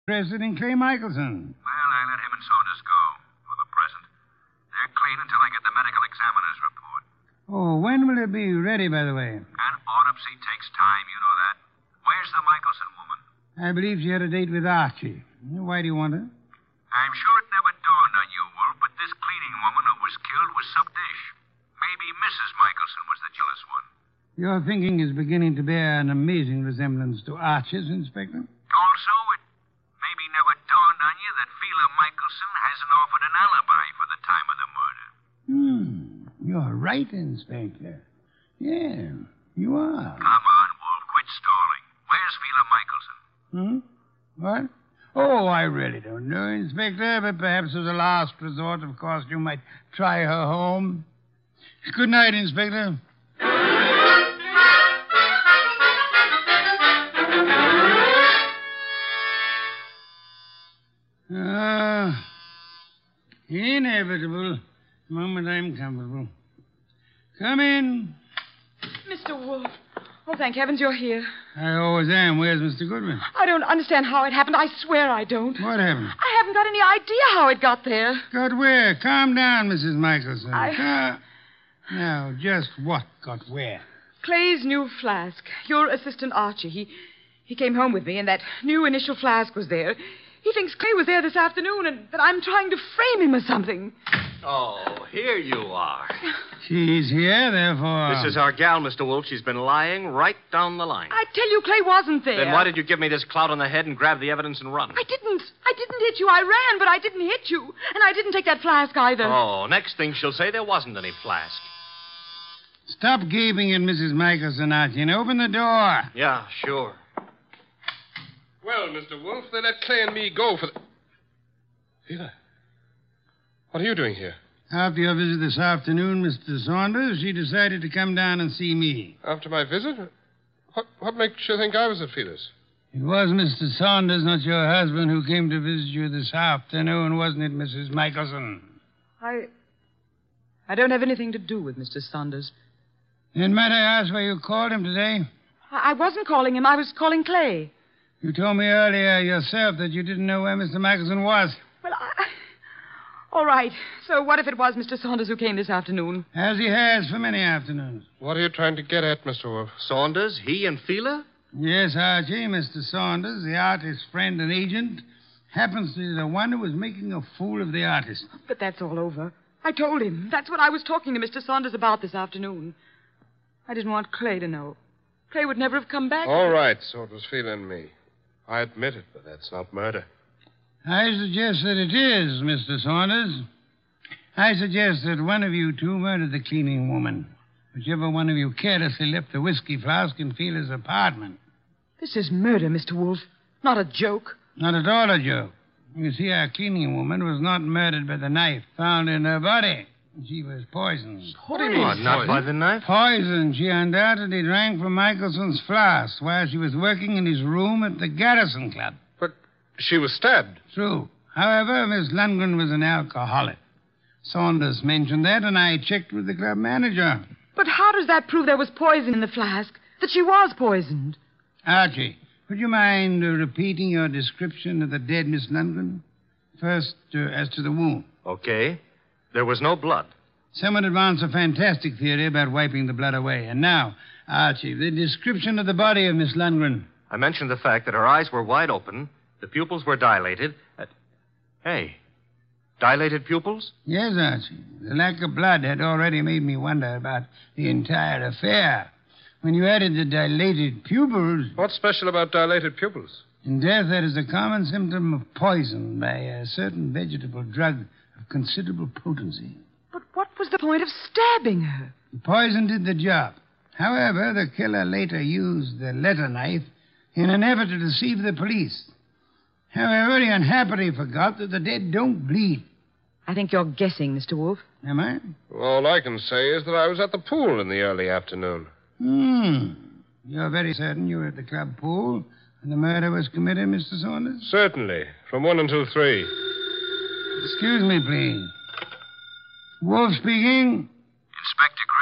interested in Clay Michelson. Well, I let him and Saunders go for the present. They're clean until I get the medical examiner's report. Oh, when will it be ready, by the way? An autopsy takes time, you know that. Where's the Michelson woman? I believe she had a date with Archie. Why do you want her? I'm sure it never dawned on you, Wolf, but this cleaning woman who was killed was some dish. Maybe Mrs. Michelson was the jealous one. Your thinking is beginning to bear an amazing resemblance to Archie's, Inspector. Also, it maybe never dawned on you that Phila Michelson hasn't offered an alibi for the time of the murder. You're right, Inspector. Yeah, you are. Come on, Wolf, quit stalling. Where's Phila Michelson? What? Oh, I really don't know, Inspector, but perhaps as a last resort, of course, you might try her home. Good night, Inspector. Inevitable. The moment I'm comfortable. Come in. Mr. Wolf. Oh, thank heavens you're here. I always am. Where's Mr. Goodman? I don't understand how it happened. I swear I don't. What happened? I haven't got any idea how it got there. Got where? Calm down, Mrs. Michelson. Now, just what got where? Clay's new flask. Your assistant Archie. He came home with me, and that new initial flask was there. He thinks Clay was there this afternoon, and that I'm trying to frame him or something. Oh, here you are. She's here, therefore. This is our gal, Mr. Wolf. She's been lying right down the line. I tell you, Clay wasn't there. Then why did you give me this clout on the head and grab the evidence and run? I didn't hit you. I ran, but I didn't hit you. And I didn't take that flask either. Oh, next thing she'll say there wasn't any flask. Stop gaping at Mrs. Michelson, Archie, and open the door. Yeah, sure. Well, Mr. Wolf, they let Clay and me go for the... Phila, what are you doing here? After your visit this afternoon, Mr. Saunders, she decided to come down and see me. After my visit? What makes you think I was at Phila's? It was Mr. Saunders, not your husband, who came to visit you this afternoon, wasn't it, Mrs. Michelson? I don't have anything to do with Mr. Saunders. Then might I ask why you called him today? I wasn't calling him. I was calling Clay. You told me earlier yourself that you didn't know where Mr. Michelson was. Well, all right. So what if it was Mr. Saunders who came this afternoon? As he has for many afternoons. What are you trying to get at, Mr. Wolf? Saunders, he and Phila? Yes, Archie. Mr. Saunders, the artist's friend and agent, happens to be the one who was making a fool of the artist. But that's all over. I told him. That's what I was talking to Mr. Saunders about this afternoon. I didn't want Clay to know. Clay would never have come back. All right, so it was Phila and me. I admit it, but that's not murder. I suggest that it is, Mr. Saunders. I suggest that one of you two murdered the cleaning woman. Whichever one of you carelessly left the whiskey flask in Phila's apartment. This is murder, Mr. Wolf. Not a joke. Not at all a joke. You see, our cleaning woman was not murdered by the knife found in her body. She was poisoned. What do you mean? Not by the knife? Poisoned. She undoubtedly drank from Michelson's flask while she was working in his room at the Garrison Club. But she was stabbed. True. However, Miss Lundgren was an alcoholic. Saunders mentioned that, and I checked with the club manager. But how does that prove there was poison in the flask? That she was poisoned? Archie, would you mind repeating your description of the dead Miss Lundgren? First, as to the wound. Okay. There was no blood. Someone advanced a fantastic theory about wiping the blood away. And now, Archie, the description of the body of Miss Lundgren. I mentioned the fact that her eyes were wide open, the pupils were dilated. Hey, dilated pupils? Yes, Archie. The lack of blood had already made me wonder about the entire affair. When you added the dilated pupils... What's special about dilated pupils? In death, that is a common symptom of poison by a certain vegetable drug of considerable potency. But what was the point of stabbing her? The poison did the job. However, the killer later used the letter knife in an effort to deceive the police. However, he unhappily forgot that the dead don't bleed. I think you're guessing, Mr. Wolf. Am I? All I can say is that I was at the pool in the early afternoon. You're very certain you were at the club pool when the murder was committed, Mr. Saunders? Certainly. From 1 until 3. Excuse me, please. Wolf speaking. Inspector Gray.